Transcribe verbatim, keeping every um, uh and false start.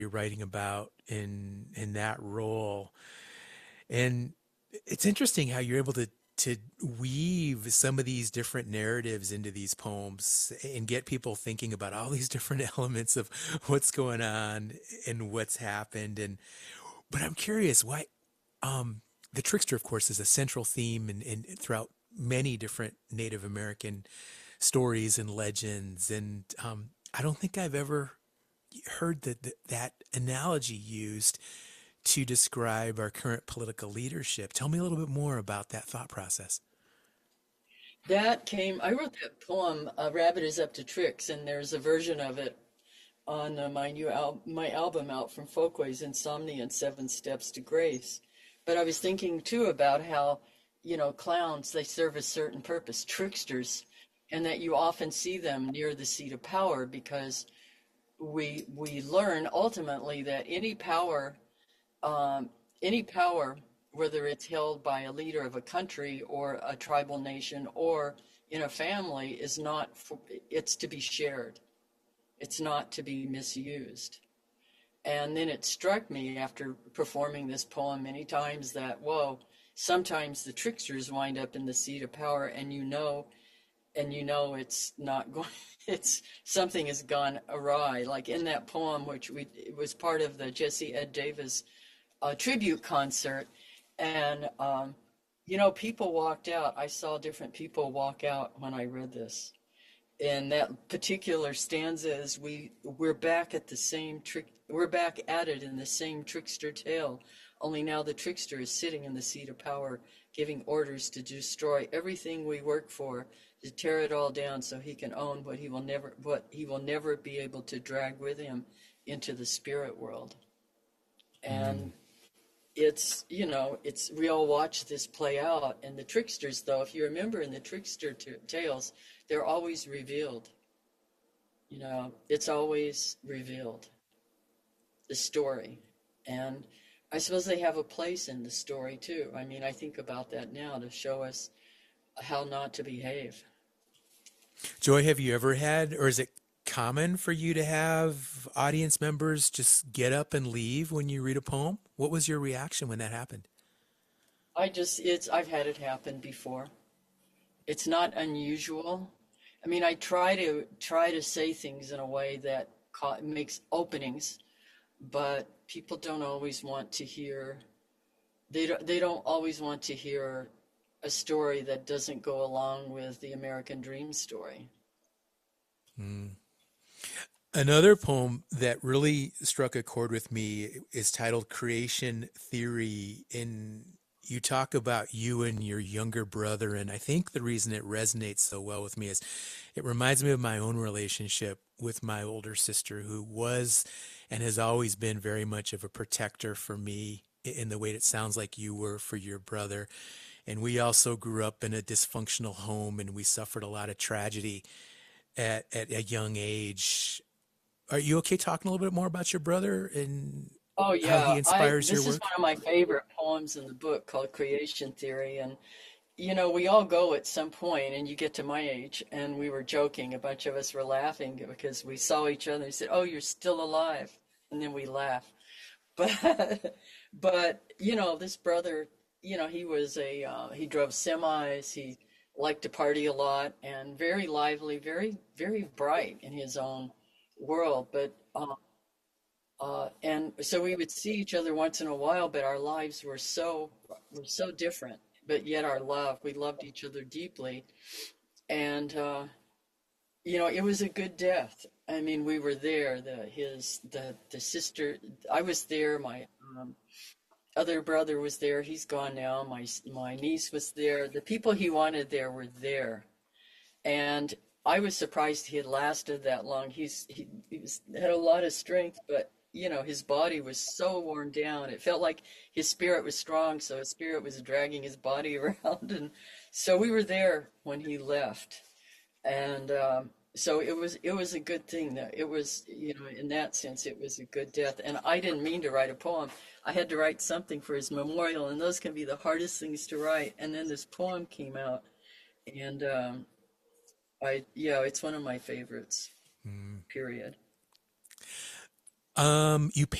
you're writing about in in that role. And it's interesting how you're able to to weave some of these different narratives into these poems and get people thinking about all these different elements of what's going on and what's happened. And but I'm curious why um the trickster, of course, is a central theme in, in throughout many different Native American stories and legends. And um, I don't think I've ever heard that that, that analogy used to describe our current political leadership. Tell me a little bit more about that thought process. That came, I wrote that poem, "A Rabbit is Up to Tricks," and there's a version of it on uh, my new al my album out from Folkways, Insomnia and Seven Steps to Grace. But I was thinking too about how, you know, clowns, they serve a certain purpose, tricksters, and that you often see them near the seat of power because we we learn ultimately that any power um, any power, whether it's held by a leader of a country or a tribal nation or in a family, is not for, it's to be shared. It's not to be misused. And then it struck me after performing this poem many times that, whoa, sometimes the tricksters wind up in the seat of power, and you know, and you know it's not going, it's something has gone awry. Like in that poem, which we it was part of the Jesse Ed Davis uh, tribute concert, and um, you know, people walked out. I saw different people walk out when I read this. And that particular stanza is we we're back at the same trick we're back at it in the same trickster tale, only now the trickster is sitting in the seat of power, giving orders to destroy everything we work for, to tear it all down so he can own what he will never what he will never be able to drag with him into the spirit world. Mm. And it's, you know, it's we all watch this play out. And the tricksters, though, if you remember in the trickster t- tales, they're always revealed. You know, it's always revealed, the story. And I suppose they have a place in the story too. I mean, I think about that now to show us how not to behave. Joy, have you ever had, or is it common for you to have audience members just get up and leave when you read a poem? What was your reaction when that happened? I just, it's, I've had it happen before. It's not unusual. I mean, I try to try to say things in a way that ca- makes openings, but people don't always want to hear they don't, they don't always want to hear a story that doesn't go along with the American dream story. Mm. Another poem that really struck a chord with me is titled Creation Theory. And you talk about you and your younger brother. And I think the reason it resonates so well with me is it reminds me of my own relationship with my older sister, who was and has always been very much of a protector for me in the way it sounds like you were for your brother. And we also grew up in a dysfunctional home and we suffered a lot of tragedy at, at a young age. Are you okay talking a little bit more about your brother and Oh how he yeah, I inspires your this is work? one of my favorite poems in the book called Creation Theory. And you know, we all go at some point, and you get to my age, and we were joking. A bunch of us were laughing because we saw each other and said, "Oh, you're still alive," and then we laugh. But but you know, this brother, you know, he was a uh, he drove semis. He liked to party a lot and very lively, very very bright in his own world. But uh, uh, and so we would see each other once in a while, but our lives were so were so different. But yet our love, we loved each other deeply, and uh, you know, it was a good death. I mean, we were there. The his the the sister, I was there. My um, other brother was there. He's gone now. My my niece was there. The people he wanted there were there, and I was surprised he had lasted that long. He's he, he was, had a lot of strength, but you know his body was so worn down. It felt like his spirit was strong, so his spirit was dragging his body around, and so we were there when he left, and um, so it was it was a good thing that it was, you know, in that sense it was a good death. And I didn't mean to write a poem. I had to write something for his memorial, and those can be the hardest things to write. And then this poem came out, and um, I yeah, it's one of my favorites. Mm. Period. Um, you